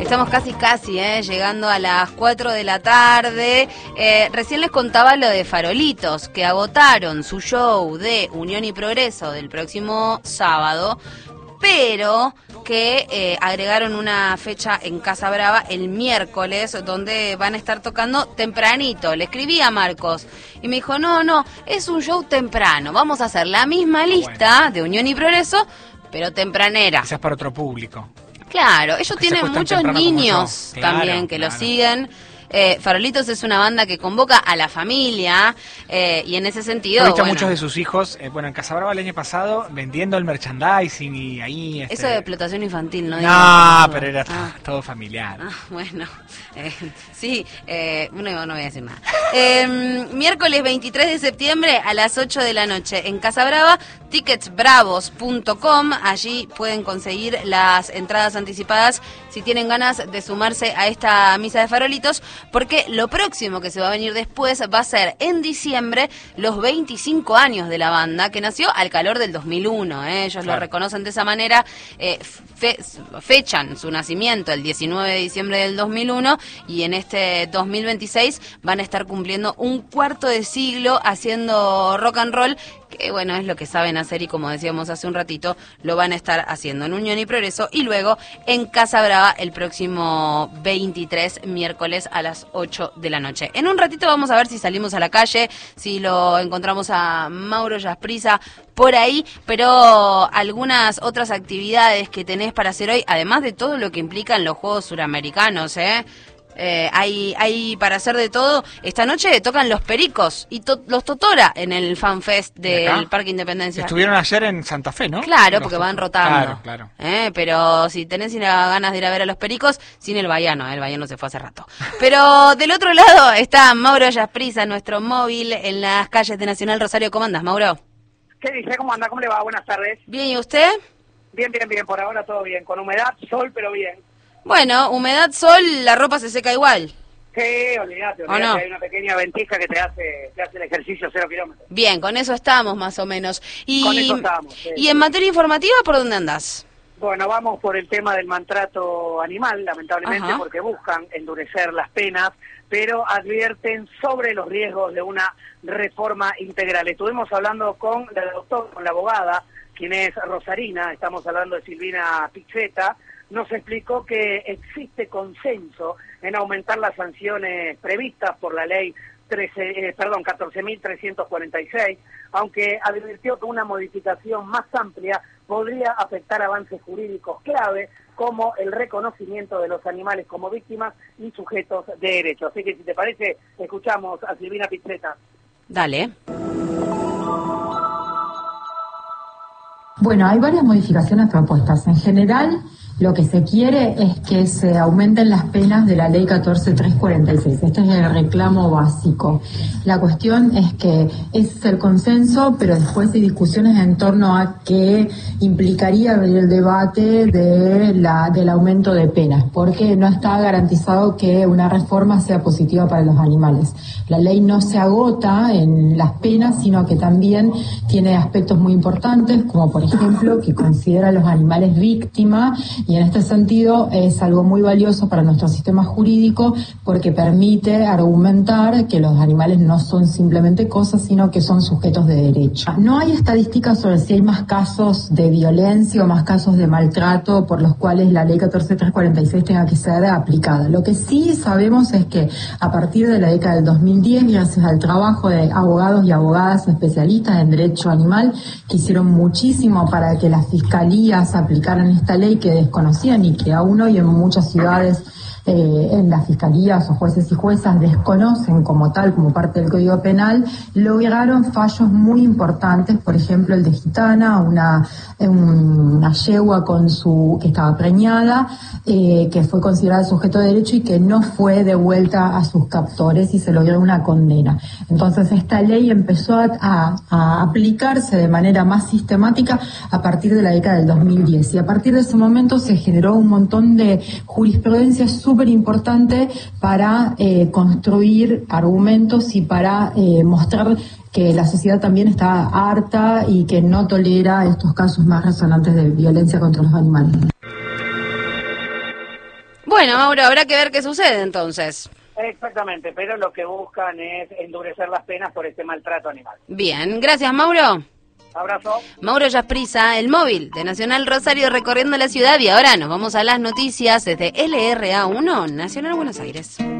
Estamos casi, llegando a las 4 de la tarde. Recién les contaba lo de Farolitos, que agotaron su show de Unión y Progreso del próximo sábado, pero que agregaron una fecha en Casa Brava el miércoles, donde van a estar tocando tempranito. Le escribí a Marcos y me dijo, no, es un show temprano, vamos a hacer la misma lista de Unión y Progreso, pero tempranera. Quizás para otro público. Claro, ellos tienen muchos niños también que lo siguen. Farolitos es una banda que convoca a la familia y en ese sentido... He visto a muchos de sus hijos, en Casa Brava el año pasado, vendiendo el merchandising y ahí... Eso de explotación infantil, ¿no? No, pero era todo familiar. Bueno, sí, no voy a decir nada. Miércoles 23 de septiembre a las 8 de la noche en Casa Brava, ticketsbravos.com, allí pueden conseguir las entradas anticipadas si tienen ganas de sumarse a esta misa de Farolitos, porque lo próximo que se va a venir después va a ser en diciembre los 25 años de la banda, que nació al calor del 2001, ellos lo reconocen de esa manera, fechan su nacimiento el 19 de diciembre del 2001 y en este 2026 van a estar cumpliendo un cuarto de siglo haciendo rock and roll, que bueno, es lo que saben hacer y como decíamos hace un ratito, lo van a estar haciendo en Unión y Progreso y luego en Casa Brava el próximo 23 miércoles a las 8 de la noche. En un ratito vamos a ver si salimos a la calle, si lo encontramos a Mauro Yasprisa por ahí, pero algunas otras actividades que tenés para hacer hoy, además de todo lo que implican los Juegos Suramericanos, hay para hacer de todo. Esta noche tocan Los Pericos y los Totora en el Fan Fest del Parque Independencia. Estuvieron ayer en Santa Fe, ¿no? Claro, porque van rotando. Claro. Pero si tenés ganas de ir a ver a Los Pericos, sin el Baiano se fue hace rato. Pero del otro lado está Mauro Yasprisa, nuestro móvil en las calles de Nacional Rosario. ¿Cómo andas, Mauro? ¿Qué dice? ¿Cómo anda? ¿Cómo le va? Buenas tardes. Bien, ¿y usted? Bien, por ahora todo bien. Con humedad, sol, pero bien. Bueno, humedad, sol, la ropa se seca igual. Sí, olvídate, ¿O no? Hay una pequeña ventisca que te hace el ejercicio 0 kilómetros. Bien, con eso estamos más o menos. Con eso estamos. Sí. ¿Y en materia informativa por dónde andás? Bueno, vamos por el tema del maltrato animal, lamentablemente, porque buscan endurecer las penas, pero advierten sobre los riesgos de una reforma integral. Estuvimos hablando con la abogada, quien es rosarina, estamos hablando de Silvina Pizzeta. Nos explicó que existe consenso en aumentar las sanciones previstas por la ley 14.346, aunque advirtió que una modificación más amplia podría afectar avances jurídicos clave, como el reconocimiento de los animales como víctimas y sujetos de derecho. Así que, si te parece, escuchamos a Silvina Pizzeta. Dale. Bueno, hay varias modificaciones propuestas. En general, lo que se quiere es que se aumenten las penas de la ley 14.346. Este es el reclamo básico. La cuestión es que ese es el consenso, pero después hay discusiones en torno a qué implicaría el debate del aumento de penas, porque no está garantizado que una reforma sea positiva para los animales. La ley no se agota en las penas, sino que también tiene aspectos muy importantes, como por ejemplo que considera a los animales víctimas, y en este sentido es algo muy valioso para nuestro sistema jurídico porque permite argumentar que los animales no son simplemente cosas, sino que son sujetos de derecho. No hay estadísticas sobre si hay más casos de violencia o más casos de maltrato por los cuales la ley 14.346 tenga que ser aplicada. Lo que sí sabemos es que a partir de la década del 2010, gracias al trabajo de abogados y abogadas especialistas en derecho animal, que hicieron muchísimo para que las fiscalías aplicaran esta ley que desconocían y que aún hoy en muchas ciudades en las fiscalías o jueces y juezas desconocen como tal, como parte del Código Penal, lograron fallos muy importantes, por ejemplo el de Gitana, una yegua que estaba preñada, que fue considerada sujeto de derecho y que no fue devuelta a sus captores y se logró una condena. Entonces esta ley empezó a aplicarse de manera más sistemática a partir de la década del 2010 y a partir de ese momento se generó un montón de jurisprudencia súper importante para construir argumentos y para mostrar que la sociedad también está harta y que no tolera estos casos más resonantes de violencia contra los animales. Bueno, Mauro, habrá que ver qué sucede entonces. Exactamente, pero lo que buscan es endurecer las penas por este maltrato animal. Bien, gracias, Mauro. Abrazo. Mauro Yasprisa, el móvil de Nacional Rosario recorriendo la ciudad, y ahora nos vamos a las noticias desde LRA1, Nacional Buenos Aires.